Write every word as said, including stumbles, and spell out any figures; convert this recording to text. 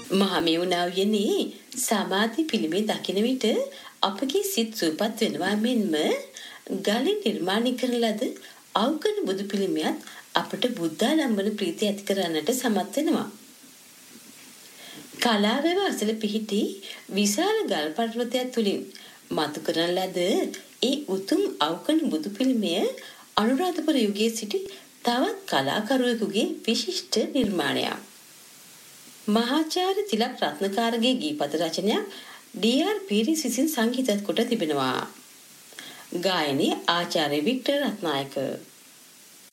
මහමෙවුනාවියනේ සමාධි පිළිමේ දකින විට අපගේ සිත් සූපත් වෙනවා මෙන්ම ගලින් නිර්මාණය කරන ලද අවකන බුදු පිළිමයත් අපට බුද්ධාලම්බන ප්‍රීතිය ඇති කරන්නට සමත් වෙනවා. කලාවැව අසල පිහිටි විශාල ගල් පර්වතයක් තුලින් මතු කරන ලද ඒ උතුම් අවකන බුදු පිළිමය අනුරාධපුර යුගයේ සිටි තවත් කලාකරුවෙකුගේ විශිෂ්ට නිර්මාණයක්. මහාචාර්ය තිලක් රත්නකාරගේ ගීපද රචනයක් ඩී ආර් පීරිස් විසින් සංගීතත් කොට තිබෙනවා. ගායනයේ ආචාර්ය වික්ටර් රත්නායක.